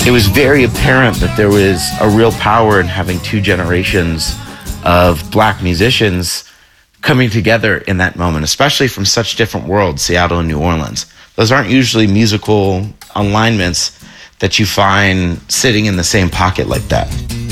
It was very apparent that there was a real power in having two generations of Black musicians coming together in that moment, especially from such different worlds, Seattle and New Orleans. Those aren't usually musical alignments that you find sitting in the same pocket like that.